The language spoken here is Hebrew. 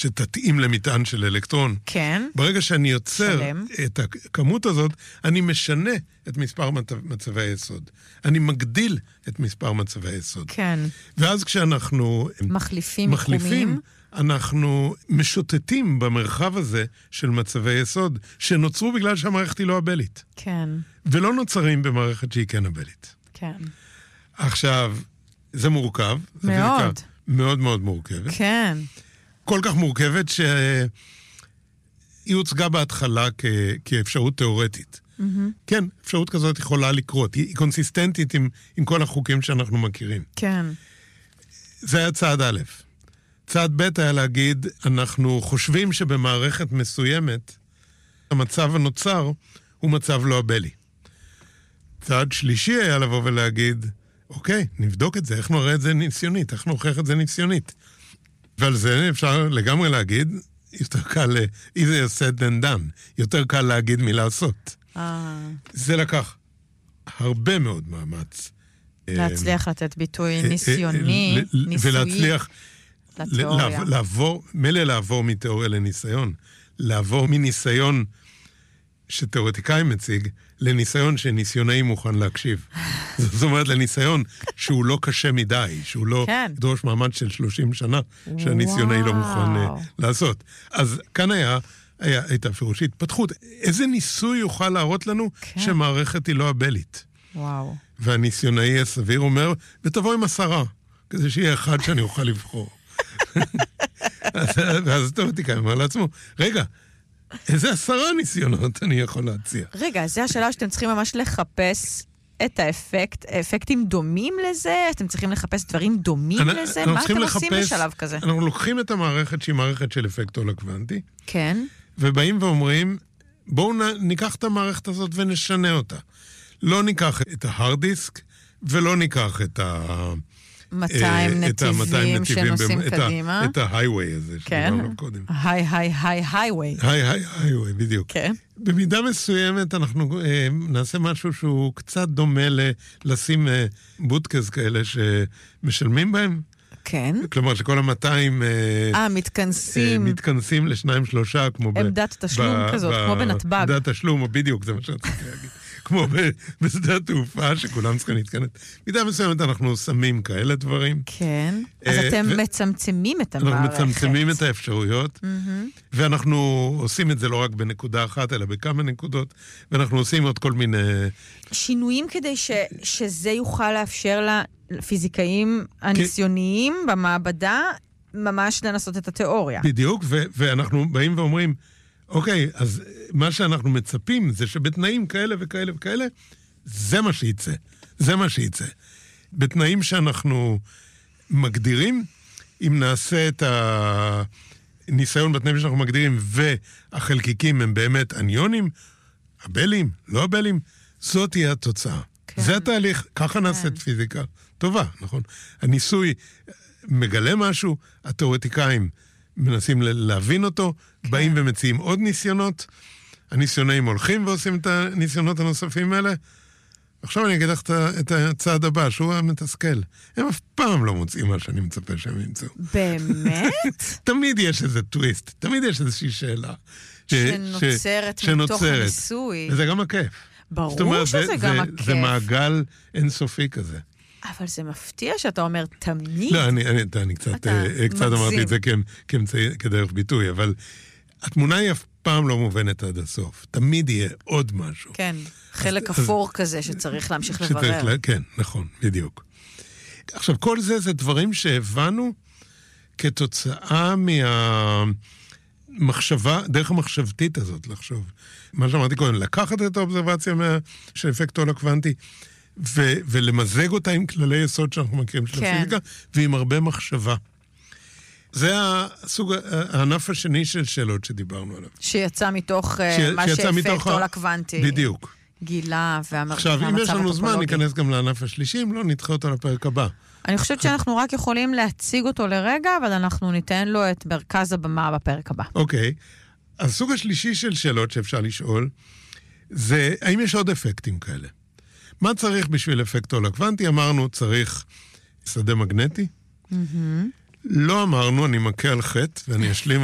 שתתאים למטען של אלקטרון. כן. ברגע שאני יוצר שלם. את הכמות הזאת, אני משנה את מספר מצבי היסוד. אני מגדיל את מספר מצבי היסוד. כן. ואז כשאנחנו מחליפים מיקומים, אנחנו משוטטים במרחב הזה של מצבי יסוד, שנוצרו בגלל שהמערכת היא לא אבלית. כן. ולא נוצרים במערכת שהיא כן אבלית. כן. עכשיו, זה מורכב. זה מאוד. פיזיקה מאוד מאוד מורכבת. כן. כל כך מורכבת שהיא הוצגה בהתחלה כאפשרות תיאורטית. כן, אפשרות כזאת יכולה לקרות. היא קונסיסטנטית עם כל החוקים שאנחנו מכירים. כן. זה היה צעד א'. צעד ב' היה להגיד, אנחנו חושבים שבמערכת מסוימת, המצב הנוצר הוא מצב לא אבלי. צעד שלישי היה לבוא ולהגיד, אוקיי, נבדוק את זה, איך נראה את זה ניסיונית, איך נוכח את זה ניסיונית. ועל זה אפשר לגמרי להגיד, יותר קל, easier said than done, יותר קל להגיד מלעשות. זה לקח הרבה מאוד מאמץ. להצליח לתת ביטוי ניסיוני, ניסויי. ולהצליח לעבור מתיאוריה לניסיון. לעבור מניסיון שתיאורטיקאי מציג, לניסיון שניסיונאי מוכן להקשיב. זאת אומרת, לניסיון שהוא לא קשה מדי, שהוא לא ידרוש מעמד של 30 שנה, שהניסיונאי לא מוכן לעשות. אז כאן הייתה פירוש התפתחות. איזה ניסוי יוכל להראות לנו שמערכת היא לא אבלית? וואו. והניסיונאי הסביר אומר, ותבוא עם 10, כדי שיהיה אחד שאני אוכל לבחור. ואז תיאורטיקאי אומר לעצמו, רגע, איזה 10 ניסיונות אני יכול להציע? רגע, זה השאלה שאתם צריכים ממש לחפש את האפקט, אפקטים דומים לזה? אתם צריכים לחפש דברים דומים לזה? מה אתם עושים בשלב כזה? אנחנו לוקחים את המערכת שהיא מערכת של אפקט הולך קוונטי, כן. ובאים ואומרים, בואו ניקח את המערכת הזאת ונשנה אותה. לא ניקח את ההארד דיסק, ולא ניקח את 200 נתיבים שנוסעים קדימה. את ההייווי הזה שדיברנו עליו קודם. הייווי. הייווי, בדיוק. כן. במידה מסוימת אנחנו נעשה משהו שהוא קצת דומה לשים בוטקס כאלה שמשלמים בהם. כן. כלומר שכל 200 מתכנסים ל2-3 כמו עמדת תשלום כזאת, כמו בנתב"ג. עמדת תשלום, בדיוק, זה מה שאני צריך להגיד. כמו בשדה התעופה, שכולם צריכים להתכנס. מידה מסוימת אנחנו שמים כאלה דברים. כן. אז אתם מצמצמים את המערכת. אנחנו מצמצמים את האפשרויות, ואנחנו עושים את זה לא רק בנקודה אחת, אלא בכמה נקודות, ואנחנו עושים עוד כל מיני שינויים כדי שזה יוכל לאפשר לפיזיקאים הניסיוניים במעבדה, ממש לנסות את התיאוריה. בדיוק, ואנחנו באים ואומרים, אוקיי, אז מה שאנחנו מצפים זה שבתנאים כאלה וכאלה וכאלה, זה מה שייצא. זה מה שייצא. בתנאים שאנחנו מגדירים, אם נעשה את הניסיון בתנאים שאנחנו מגדירים, והחלקיקים הם באמת אניונים, אבלים, לא אבלים, זאת תהיה התוצאה. כן. זה התהליך, ככה נעשית פיזיקה טובה, נכון? הניסוי מגלה משהו, התיאורטיקאים מנסים להבין אותו, באים ומציעים עוד ניסיונות, הניסיונאים הולכים ועושים את הניסיונות הנוספים האלה. עכשיו אני אגיד לך את הצעד הבא, שהוא המתסכל. הם אף פעם לא מוצאים מה שאני מצפה שהם ימצאו. באמת? תמיד יש איזה טוויסט, תמיד יש איזושהי שאלה. שנוצרת מתוך הניסוי. וזה גם הכיף. ברור שזה גם הכיף. זה מעגל אינסופי כזה. אבל זה מפתיע שאתה אומר תמיד. לא, אני קצת אמרתי את זה כדרך ביטוי, אבל התמונה היא אף פעם לא מובנת עד הסוף. תמיד יהיה עוד משהו. כן, חלק אפור כזה שצריך להמשיך לברר. כן, נכון, בדיוק. עכשיו, כל זה דברים שהבנו כתוצאה מהמחשבה, דרך המחשבתית הזאת לחשוב. מה שאמרתי קודם, לקחת את האובזרבציה של אפקט הולך קוונטי, ולמזג אותה עם כללי יסוד שאנחנו מכירים של הפיזיקה, ועם הרבה מחשבה. זה הענף השני של שאלות שדיברנו עליו. שיצא מתוך מה שאפקט הולך קוונטי. בדיוק. גילה והמצב עכשיו, אם יש לנו זמן, ניכנס גם לענף השלישי, אם לא, נדחה אותו לפרק הבא. אני חושבת שאנחנו רק יכולים להציג אותו לרגע, אבל אנחנו ניתן לו את מרכז הבמה בפרק הבא. אוקיי. הסוג השלישי של שאלות שאפשר לשאול, זה האם יש עוד אפקטים כאלה? מה צריך בשביל אפקט הולך קוונטי? אמרנו, צריך שדה מגנטי. לא אמרנו, אני מכה על חטא, ואני אשלים